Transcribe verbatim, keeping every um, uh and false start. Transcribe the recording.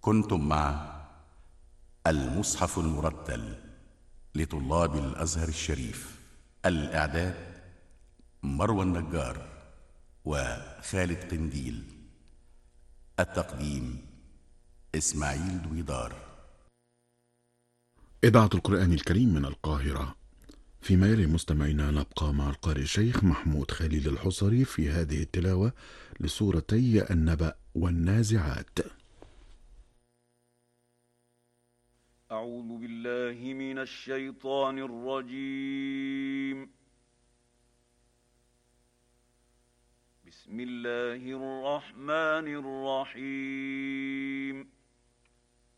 كنتم مع المصحف المرتل لطلاب الأزهر الشريف. الإعداد مروى النجار وخالد قنديل. التقديم إسماعيل دويدار. إذاعة القرآن الكريم من القاهرة. فيما يلي مستمعينا نبقى مع القارئ الشيخ محمود خليل الحصري في هذه التلاوة لسورتي النبأ والنازعات. أعوذ بالله من الشيطان الرجيم. بسم الله الرحمن الرحيم.